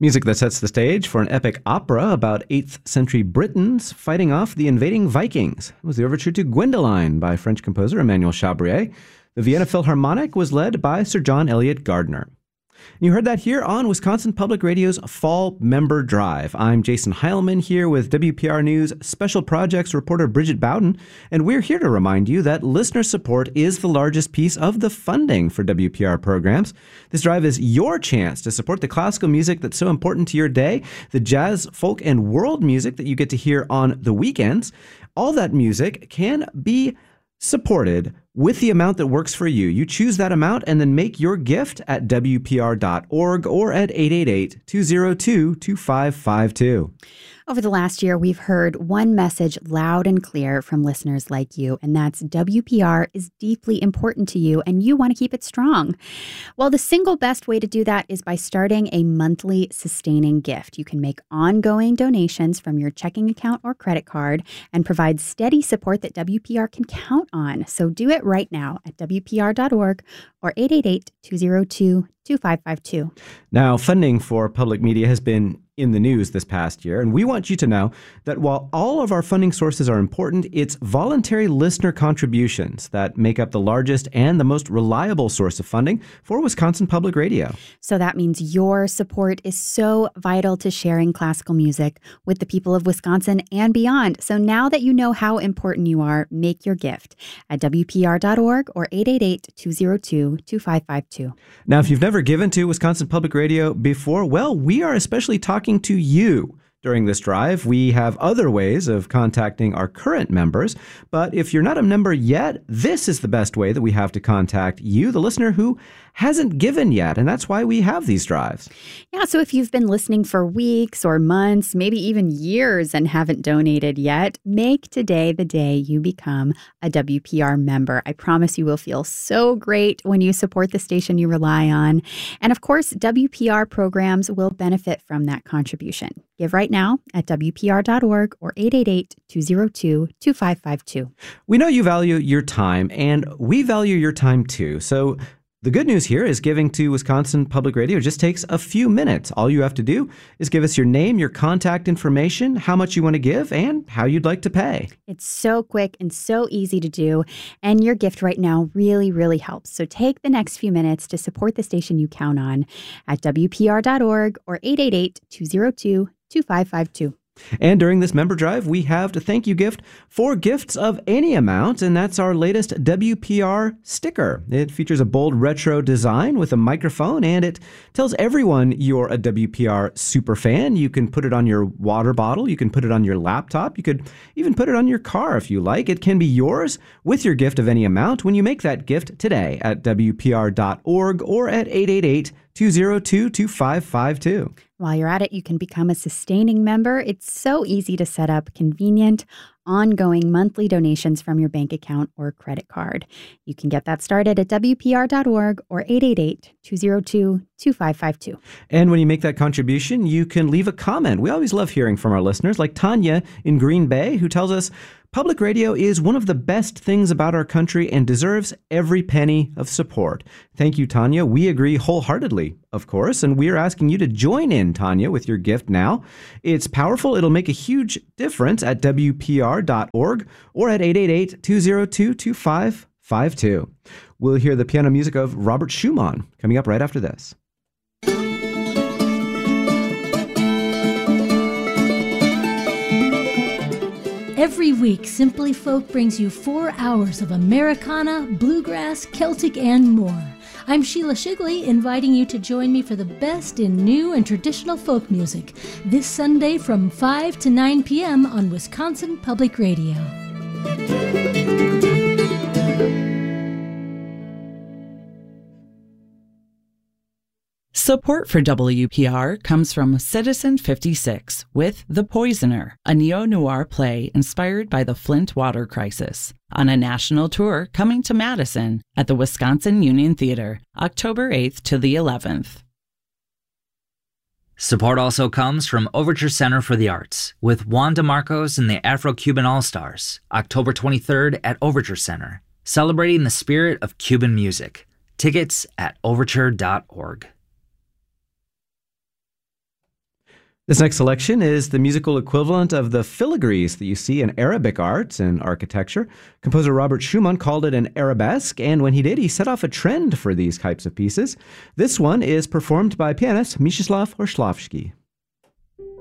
Music that sets the stage for an epic opera about 8th century Britons fighting off the invading Vikings. It was the overture to Gwendoline by French composer Emmanuel Chabrier. The Vienna Philharmonic was led by Sir John Eliot Gardiner. You heard that here on Wisconsin Public Radio's Fall Member Drive. I'm Jason Heilman here with WPR News Special Projects reporter Bridget Bowden, and we're here to remind you that listener support is the largest piece of the funding for WPR programs. This drive is your chance to support the classical music that's so important to your day, the jazz, folk, and world music that you get to hear on the weekends. All that music can be supported with the amount that works for you. You choose that amount and then make your gift at WPR.org or at 888-202-2552. Over the last year, we've heard one message loud and clear from listeners like you, and that's WPR is deeply important to you and you want to keep it strong. Well, the single best way to do that is by starting a monthly sustaining gift. You can make ongoing donations from your checking account or credit card and provide steady support that WPR can count on. So do it right now at WPR.org or 888-202-2552. Now, funding for public media has been in the news this past year, and we want you to know that while all of our funding sources are important, it's voluntary listener contributions that make up the largest and the most reliable source of funding for Wisconsin Public Radio. So that means your support is so vital to sharing classical music with the people of Wisconsin and beyond. So now that you know how important you are, make your gift at WPR.org or 888-202-2552. Now, if you've never given to Wisconsin Public Radio before, well, we are especially talking to you during this drive. We have other ways of contacting our current members, but if you're not a member yet, this is the best way that we have to contact you, the listener who hasn't given yet, and that's why we have these drives. Yeah, so if you've been listening for weeks or months, maybe even years and haven't donated yet, make today the day you become a WPR member. I promise you will feel so great when you support the station you rely on. And of course, WPR programs will benefit from that contribution. Give right now at WPR.org or 888-202-2552. We know you value your time, and we value your time too. So the good news here is giving to Wisconsin Public Radio just takes a few minutes. All you have to do is give us your name, your contact information, how much you want to give, and how you'd like to pay. It's so quick and so easy to do, and your gift right now really, really helps. So take the next few minutes to support the station you count on at WPR.org or 888-202-2552. And during this member drive, we have the thank you gift for gifts of any amount, and that's our latest WPR sticker. It features a bold retro design with a microphone, and it tells everyone you're a WPR super fan. You can put it on your water bottle, you can put it on your laptop, you could even put it on your car if you like. It can be yours with your gift of any amount when you make that gift today at WPR.org or at 888-202-2552. While you're at it, you can become a sustaining member. It's so easy to set up convenient, ongoing monthly donations from your bank account or credit card. You can get that started at WPR.org or 888-202-2552. And when you make that contribution, you can leave a comment. We always love hearing from our listeners, like Tanya in Green Bay, who tells us, public radio is one of the best things about our country and deserves every penny of support. Thank you, Tanya. We agree wholeheartedly, of course, and we are asking you to join in, Tanya, with your gift now. It's powerful. It'll make a huge difference at WPR.org or at 888-202-2552. We'll hear the piano music of Robert Schumann coming up right after this. Every week, Simply Folk brings you 4 hours of Americana, bluegrass, Celtic, and more. I'm Sheila Shigley, inviting you to join me for the best in new and traditional folk music this Sunday from 5 to 9 p.m. on Wisconsin Public Radio. Support for WPR comes from Citizen 56 with The Poisoner, a neo-noir play inspired by the Flint water crisis, on a national tour coming to Madison at the Wisconsin Union Theater, October 8th to the 11th. Support also comes from Overture Center for the Arts with Juan DeMarcos and the Afro-Cuban All-Stars, October 23rd at Overture Center, celebrating the spirit of Cuban music. Tickets at overture.org. This next selection is the musical equivalent of the filigrees that you see in Arabic art and architecture. Composer Robert Schumann called it an arabesque, and when he did, he set off a trend for these types of pieces. This one is performed by pianist Mstislav Orszlavsky.